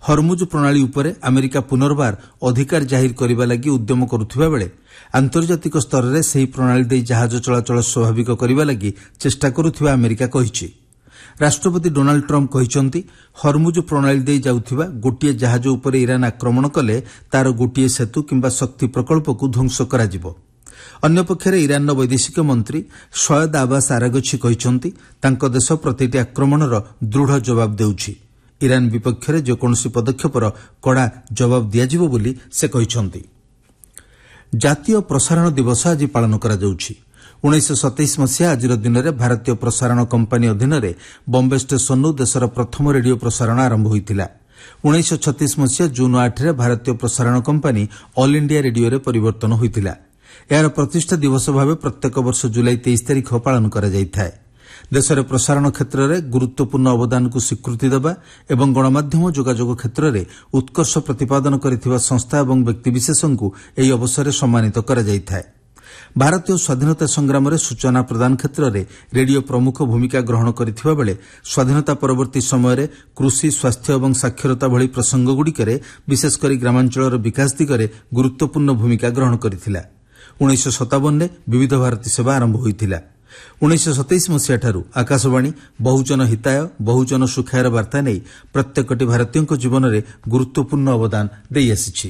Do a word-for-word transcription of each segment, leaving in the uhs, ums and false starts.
हरमुज प्रणाली उपरे अमेरिका पुनर्बार अधिकार जाहिर करने लगी उद्यम करुवा बेले आंतर्जातिक स्तर में सही प्रणाली दे जहाज चलाचल स्वाभाविक करने लगी चेष्टा करुवा अमेरिका कहिछि। राष्ट्रपति डोनाल्ड ट्रंप कहिसंती हरमुज प्रणाली दे जाउथिबा गोटिए जहाज उपरे ईरान आक्रमण कले तार गोटिए सेतु किंबा शक्ति प्रकल्प को ध्वंस कराजिबो। अन्य पक्षरे ईरान वैदेशिक मंत्री सयद आबास आरागछी कहिसंती तांको देश प्रतिटी आक्रमणर दृढ़ जवाब देउछि। ईरान विपक्षरे जेकोसी पदक्षेपर कड़ा जवाब दियाजिबो बोली से कहिसंती। जातीय प्रसारण दिवस आज पालन करा जाउछि। उन्नीस सतैश मसीहा आज दिन में भारतीय प्रसारण कंपानी अधीन में बॉम्बे स्टेशन देशर प्रथम रेडियो प्रसारण आरंभ होता। उन्नीस छत्तीस मसीहा जून आठ में भारतीय प्रसारण कंपानी ऑल इंडिया रेडियो रे परिवर्तन होता। यार प्रतिष्ठा दिवस भाव प्रत्येक वर्ष जुलाई तेईस तारिख पालन करा जायଥାଏ। देशर प्रसारण क्षेत्र में गुरुत्वपूर्ण अवदान को स्वीकृति देवा एवं गणमाध्यम जोगाजोग क्षेत्र में उत्कर्ष प्रतिपादन करथिबा संस्था एवं व्यक्तिविशेषों को यह अवसर सम्मानित करा जायଥାଏ। भारतीय स्वाधीनता संग्राम में सूचना प्रदान क्षेत्र में रेडियो प्रमुख भूमिका ग्रहण करथिबा बेले स्वाधीनता परवर्ती समय में कृषि स्वास्थ्य और साक्षरता भली प्रसंगगुड़िकरे विशेषकर ग्रामांचल विकास दिगरे गुरुत्वपूर्ण भूमिका ग्रहण करथिला। उन्नीस सत्तावन में विविध भारती सेवा आरंभ होइथिला। उन्नीस सतैश मसीहा ठारू आकाशवाणी बहुजन हिताय बहुजन सुखायर वार्ता नहीं प्रत्येकटी भारतीयों जीवन में गुरुत्वपूर्ण अवदान देई आसिछि।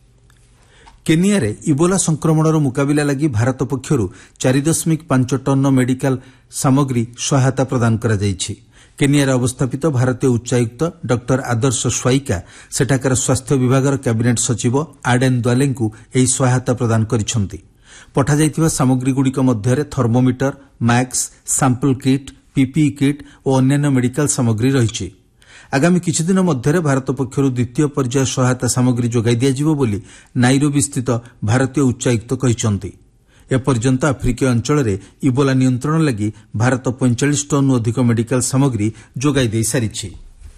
केनिया रे इबोला संक्रमणर मुकाबिला लगी भारत पक्षरु चार दशमिक पांच टन मेडिकल सामग्री सहायता प्रदान करा जायछि। केनिया रे अवस्थापित भारतीय उच्चायुक्त डॉक्टर आदर्श स्वाइका सेठाकर स्वास्थ्य विभागर कैबिनेट सचिव आडेन द्वालेंकु एही सहायता प्रदान करिसंती। पठा जायतिबा सामग्रीगुड़िक मध्यरे thermometer, max, sample kit, PPE kit और अन्य मेडिकल सामग्री रहिछि। आगामी किछि दिन मध्यरे भारत पक्षरु द्वितीय पर्याय सहायता सामग्री जोगाई दियाजिबो बोली नाइरोबी स्थित भारतीय उच्चायुक्त कहिसंती। एपर्यंत आफ्रिकीय अंचल में इबोला नियंत्रण लगी भारत पैंतालीस टन अधिक मेडिकल सामग्री जोगाई दे सारिछि।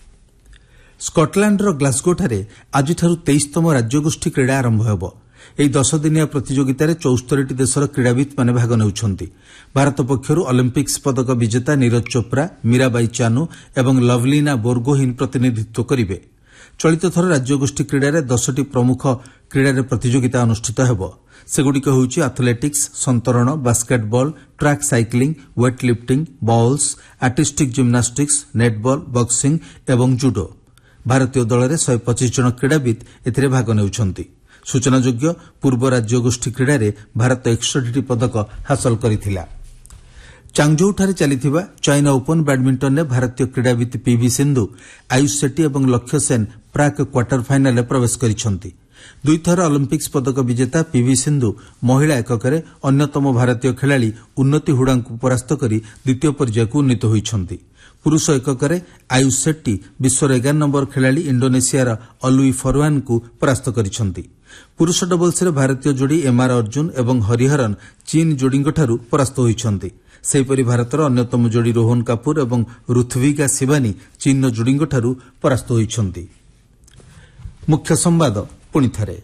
स्कटलैंडर ग्लासगोठारे आजिठारु तेईसतम राज्यगोष्ठी क्रीड़ा आरंभ हेबो। ଏହି ଦଶ ଦିନିଆ ପ୍ରତିଯୋଗିତାରେ ଚଉସ୍ତରୀଟି ଦେଶର କ୍ରୀଡ଼ାବିତ୍ମାନେ ଭାଗ ନେଉଛନ୍ତି। ଭାରତ ପକ୍ଷରୁ ଅଲିମ୍ପିକ୍ସ ପଦକ ବିଜେତା ନିରଜ ଚୋପ୍ରା, ମୀରାବାଇ ଚାନୁ ଏବଂ ଲଭଲିନା ବୋରଗୋହିନ୍ ପ୍ରତିନିଧିତ୍ୱ କରିବେ। ଚଳିତ ଥର ରାଜ୍ୟଗୋଷ୍ଠୀ କ୍ରୀଡ଼ାରେ ଦଶଟି ପ୍ରମୁଖ କ୍ରୀଡ଼ାରେ ପ୍ରତିଯୋଗିତା ଅନୁଷ୍ଠିତ ହେବ। ସେଗୁଡ଼ିକ ହେଉଛି ଆଥଲେଟିକ୍ସ, ସନ୍ତରଣ, basketball, track cycling, wait lifting, bowls, artistic gymnastics, ନେଟବଲ୍, boxing ଏବଂ ଜୁଡୋ। ଭାରତୀୟ ଦଳରେ ଶହେ ପଚିଶ ଜଣ କ୍ରୀଡ଼ାବିତ୍ ଏଥିରେ ଭାଗ ନେଉଛନ୍ତି। सूचनायोग्य पूर्व राज्यगोष्ठी क्रीड़ा भारत एकसठी पदक हासिल करथिला। चांगझोउठारे चलिथिबा चाइना ओपन बैडमिंटन में भारतीय क्रीड़ावित पीवी सिंधु, आयुष शेट्टी और लक्ष्य सेन प्राक क्वार्टर फाइनाल प्रवेश करिसंती। दुईथर ओलंपिक्स पदक विजेता पीवी सिंधु महिला एककरे अन्यतम भारतीय खेलाड़ी उन्नति हुडा को परास्त करी द्वितीय पर्याय को उन्नीत होइछंती। पुरुष एककरे आयुष शेट्टी विश्वर एगार नंबर खेलाड़ी इंडोनेशियार अलुई फरवान को परास्त करिसंती। पुरुष डबल्स रे भारतीय जोड़ी एमआर अर्जुन एवं हरिहरन चीन जोड़ीठार परास्त होइछंती। सेहीपरि भारतर अन्यतम जोड़ी रोहन कापुर एवं ऋत्विका शिवानी चीन जोड़ीठार परास्त होइछंती। मुख्य संवाद पुणी थरे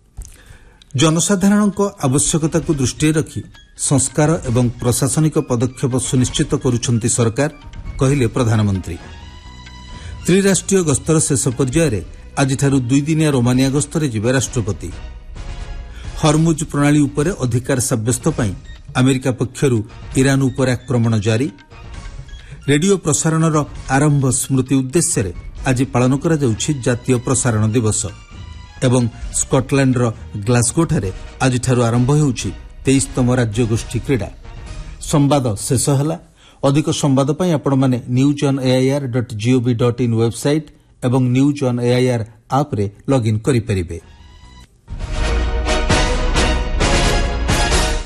जनसाधारण आवश्यकता को दृष्टि रखी संस्कार एवं प्रशासनिक पदक्षेप सुनिश्चित करुछंती सरकार, कहिले प्रधानमंत्री। त्रिराष्ट्रीय गस्तर शेष पर्यायर आज दुई दिनिया रोमानिया गस्तरे जिबे राष्ट्रपति। हरमुज प्रणाली उपरे अधिकार सब्यस्त पई अमेरिका पक्षरु ईरान उपर आक्रमण जारी। रेडियो प्रसारणर आरंभ स्मृति उद्देश्य आज पालन करा जाउछि जातीय प्रसारण दिवस। एवं स्कटलैंडर ग्लासगोठारे आज आरंभ हेउछि तेईसतम राज्यगोष्ठी क्रीड़ा। संवाद शेष होला। अधिक संवाद पई आपण माने news on AIR dot gov dot in website एवं न्यूज ऑन एआईआर आप रे लॉगिन करि परिबे।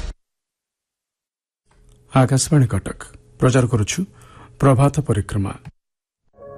आकाशवाणी कटक प्रचार करूछु प्रभात परिक्रमा।